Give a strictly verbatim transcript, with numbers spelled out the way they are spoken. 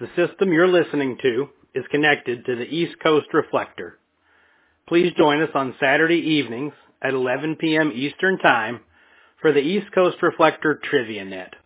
The system you're listening to is connected to the East Coast Reflector. Please join us on Saturday evenings at eleven p.m. Eastern Time for the East Coast Reflector Trivia Net.